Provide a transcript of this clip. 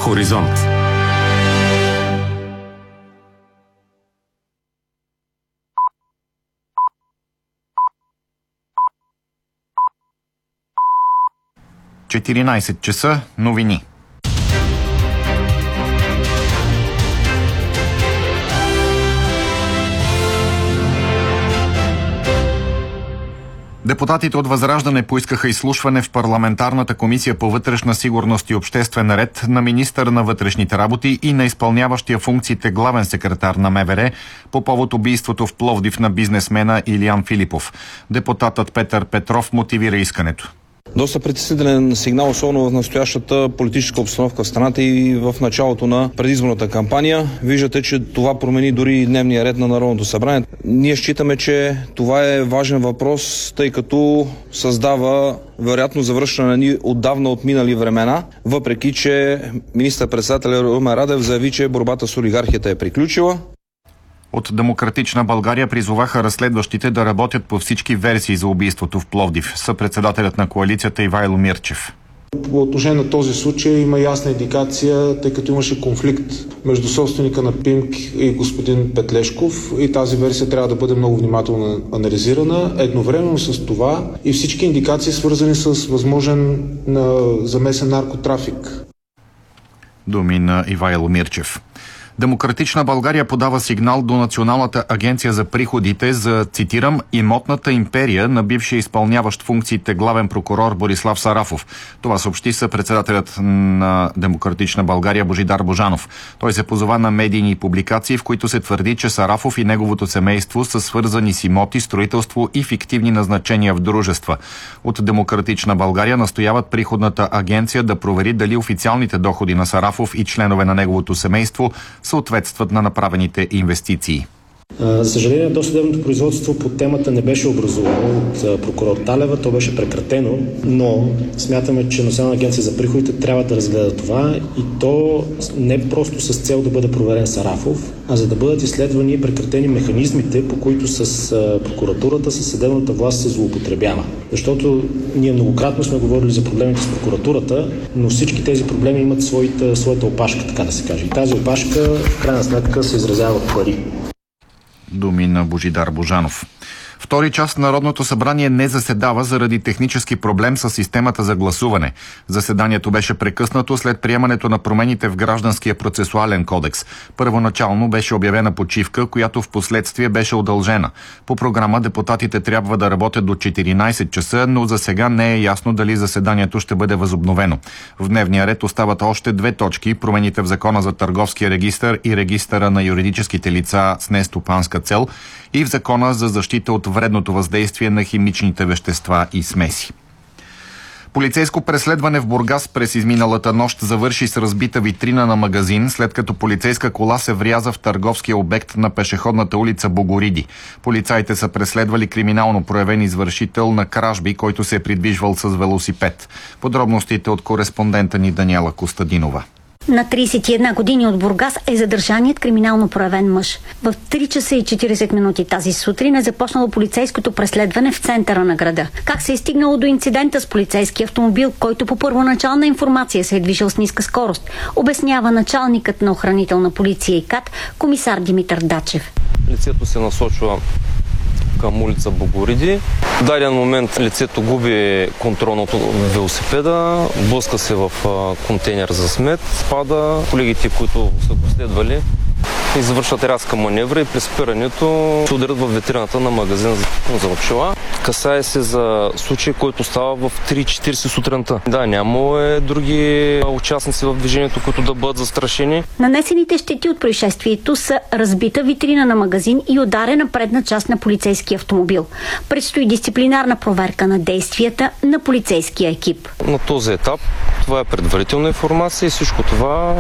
Хоризонт. часа новини. Депутатите от Възраждане поискаха изслушване в парламентарната комисия по вътрешна сигурност и обществен ред на министъра на вътрешните работи и на изпълняващия функциите главен секретар на МВР по повод убийството в Пловдив на бизнесмена Илиян Филипов. Депутатът Петър Петров мотивира искането. Доста притеснителен сигнал, особено в настоящата политическа обстановка в страната и в началото на предизборната кампания. Виждате, че това промени дори дневния ред на Народното събрание. Ние считаме, че това е важен въпрос, тъй като създава вероятно завръщане ни отдавна отминали времена, въпреки че министър-председателят Румен Радев заяви, че борбата с олигархията е приключила. От Демократична България призоваха разследващите да работят по всички версии за убийството в Пловдив. Съпредседателят на коалицията Ивайло Мирчев. По отношение на този случай има ясна индикация, тъй като имаше конфликт между собственика на ПИМК и господин Петлешков, и тази версия трябва да бъде много внимателно анализирана. Едновременно с това и всички индикации, свързани с възможен замесен наркотрафик. Думи на Ивайло Мирчев. Демократична България подава сигнал до Националната агенция за приходите за, цитирам, имотната империя на бившия изпълняващ функциите главен прокурор Борислав Сарафов. Това съобщи съпредседателят на Демократична България Божидар Божанов. Той се позова на медийни публикации, в които се твърди, че Сарафов и неговото семейство са свързани с имоти, строителство и фиктивни назначения в дружества. От Демократична България настояват приходната агенция да провери дали официалните доходи на Сарафов и членове на неговото семейство съответстват на направените инвестиции. За съжаление, досъдебното производство по темата не беше образувано от прокурор Талева, то беше прекратено, но смятаме, че Национална агенция за приходите трябва да разгледа това, и то не просто с цел да бъде проверен Сарафов, а за да бъдат изследвани и прекратени механизмите, по които с прокуратурата, с съдебната власт се злоупотребява. Защото ние многократно сме говорили за проблемите с прокуратурата, но всички тези проблеми имат своята опашка, така да се каже. И тази опашка в крайна сметка се изразява в пари. Думи на Божидар Божанов. Втори час Народното събрание не заседава заради технически проблем с системата за гласуване. Заседанието беше прекъснато след приемането на промените в Гражданския процесуален кодекс. Първоначално беше обявена почивка, която в последствие беше удължена. По програма депутатите трябва да работят до 14 часа, но за сега не е ясно дали заседанието ще бъде възобновено. В дневния ред остават още две точки: промените в Закона за търговския регистър и регистъра на юридическите лица с нестопанска цел, и в Закона за защита от вредното въздействие на химичните вещества и смеси. Полицейско преследване в Бургас през изминалата нощ завърши с разбита витрина на магазин, след като полицейска кола се вряза в търговския обект на пешеходната улица Богориди. Полицаите са преследвали криминално проявен извършител на кражби, който се е придвижвал с велосипед. Подробностите от кореспондента ни Даниела Костадинова. На 31 години от Бургас е задържаният криминално проявен мъж. В 3 часа и 40 минути тази сутрин е започнало полицейското преследване в центъра на града. Как се е стигнало до инцидента с полицейски автомобил, който по първоначална информация се е движил с ниска скорост, обяснява началникът на охранителна полиция и КАТ, комисар Димитър Дачев. Лицето се насочва към улица Богориди. В даден момент лицето губи контрол над велосипеда, блъска се в контейнер за смет, спада. Колегите, които са го следвали, извършват рязка маневра и при спирането се ударят в витрината на магазин за очила. Касае се за случай, който става в 3:40 сутринта. Да, няма други участници в движението, които да бъдат застрашени. Нанесените щети от происшествието са разбита витрина на магазин и ударена предна част на полицейски автомобил. Предстои дисциплинарна проверка на действията на полицейския екип. На този етап това е предварителна информация и всичко това